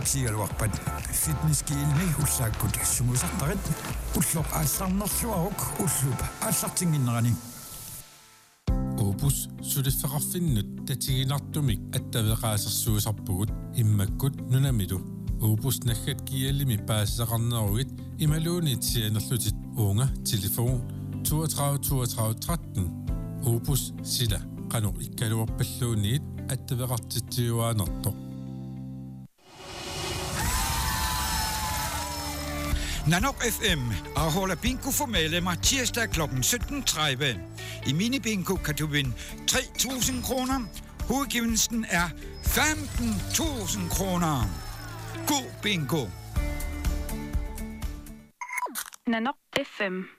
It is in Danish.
sigaluarpat fitnesskiilmi ussaakkut sumusartarit ullor aassarnerluaruk ullup aallartinginnerani Opus sulifferarfinnut tatiginartumik attaveqaasarsuusarpugut immakkut nunamidu Opus nakkat kiallimi paassaqarnerugit imaluunit sianerlutit unga telefon 32 32 13 Opus sila qanor ikkaluarpalluuniit attaveqartitsiuaanertoq Nanop FM afholder bingo for medlemmer tirsdag kl. 17.30. I minibingo kan du vinde 3.000 kroner. Hovedgevinsten er 15.000 kroner. God bingo! Nanop FM